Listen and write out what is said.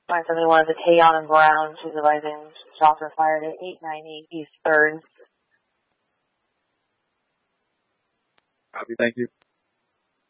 571 is a Tayon Brown. She's advising shots were fired at 898 East 3rd. Copy, thank you.